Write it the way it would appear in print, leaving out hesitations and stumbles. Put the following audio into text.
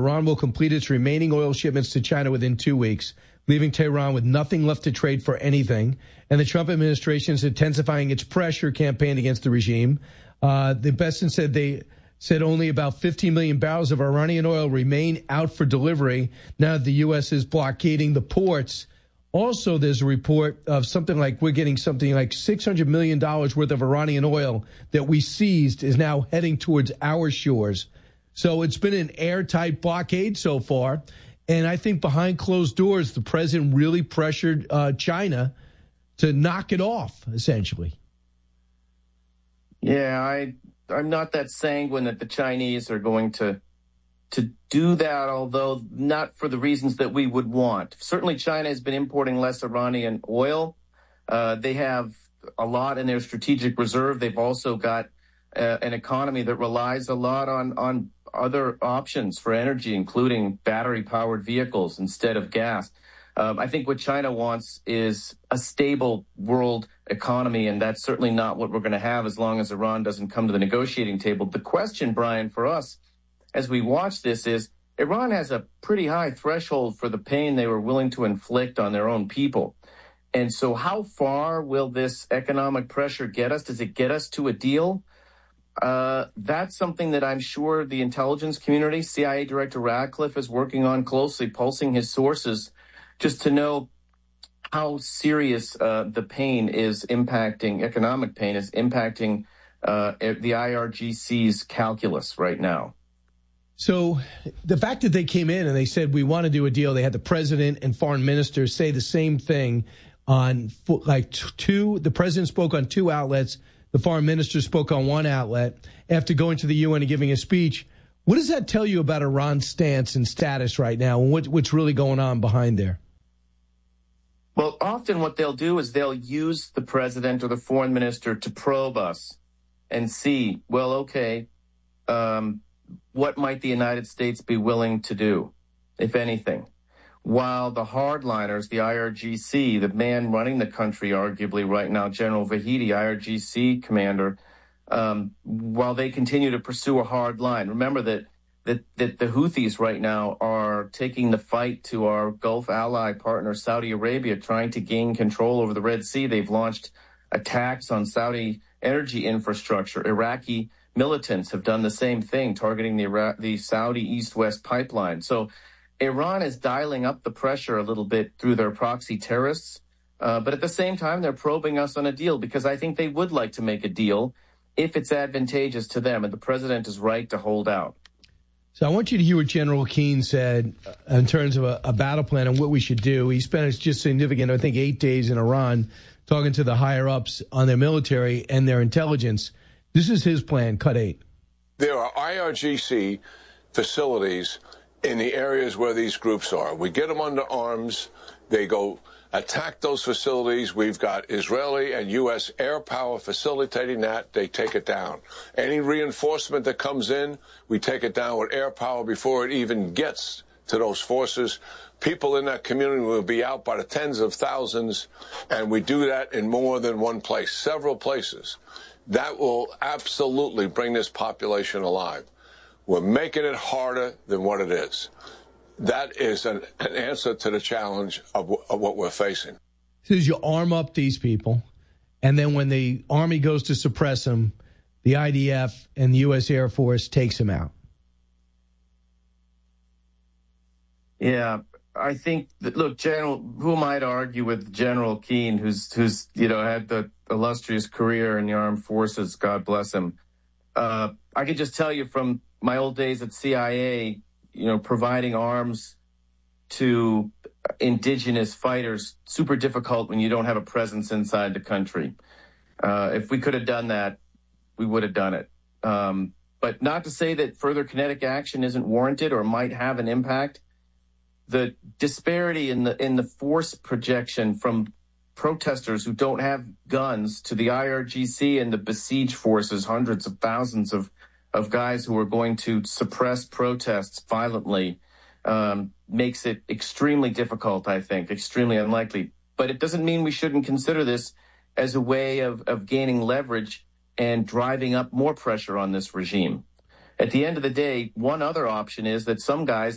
Iran will complete its remaining oil shipments to China within 2 weeks, leaving Tehran with nothing left to trade for anything. And the Trump administration is intensifying its pressure campaign against the regime. The Besson said only about 15 million barrels of Iranian oil remain out for delivery now that the U.S. is blockading the ports. Also, there's a report of we're getting something like $600 million worth of Iranian oil that we seized is now heading towards our shores. So it's been an airtight blockade so far. And I think behind closed doors, the president really pressured China to knock it off, essentially. Yeah, I'm not that sanguine that the Chinese are going to do that, although not for the reasons that we would want. Certainly, China has been importing less Iranian oil. They have a lot in their strategic reserve. They've also got an economy that relies a lot on other options for energy, including battery-powered vehicles instead of gas. I think what China wants is a stable world economy, and that's certainly not what we're going to have as long as Iran doesn't come to the negotiating table. The question, Brian, for us, as we watch this is Iran has a pretty high threshold for the pain they were willing to inflict on their own people. And so how far will this economic pressure get us? Does it get us to a deal? That's something that I'm sure the intelligence community, CIA Director Ratcliffe, is working on closely, pulsing his sources just to know how serious the pain is impacting, economic pain is impacting the IRGC's calculus right now. So the fact that they came in and they said, we want to do a deal, they had the president and foreign minister say the same thing on the president spoke on 2 outlets, the foreign minister spoke on 1 outlet after going to the UN and giving a speech. What does that tell you about Iran's stance and status right now and what's really going on behind there? Well, often what they'll do is they'll use the president or the foreign minister to probe us and see, well, okay, what might the United States be willing to do, if anything? While the hardliners, the IRGC, the man running the country arguably right now, General Vahidi, IRGC commander, while they continue to pursue a hard line. Remember that the Houthis right now are taking the fight to our Gulf ally partner, Saudi Arabia, trying to gain control over the Red Sea. They've launched attacks on Saudi energy infrastructure. Iraqi militants have done the same thing, targeting the Saudi east-west pipeline. So Iran is dialing up the pressure a little bit through their proxy terrorists. But at the same time, they're probing us on a deal because I think they would like to make a deal if it's advantageous to them. And the president is right to hold out. So I want you to hear what General Keane said in terms of a battle plan and what we should do. He spent just significant, I think, 8 days in Iran talking to the higher-ups on their military and their intelligence. This is his plan, cut 8. There are IRGC facilities in the areas where these groups are. We get them under arms. They go attack those facilities. We've got Israeli and U.S. air power facilitating that. They take it down. Any reinforcement that comes in, we take it down with air power before it even gets to those forces. People in that community will be out by the tens of thousands, and we do that in more than one place, several places. That will absolutely bring this population alive. We're making it harder than what it is. That is an answer to the challenge of what we're facing. So you arm up these people, and then when the Army goes to suppress them, the IDF and the U.S. Air Force takes them out. Yeah, I think that, look, General, who might argue with General Keane, who's had the illustrious career in the armed forces, God bless him. I could just tell you from my old days at CIA, providing arms to indigenous fighters, super difficult when you don't have a presence inside the country. If we could have done that, we would have done it. But not to say that further kinetic action isn't warranted or might have an impact. The disparity in the force projection from protesters who don't have guns to the IRGC and the besieged forces, hundreds of thousands of guys who are going to suppress protests violently, makes it extremely difficult, I think, extremely unlikely. But it doesn't mean we shouldn't consider this as a way of gaining leverage and driving up more pressure on this regime. At the end of the day, one other option is that some guys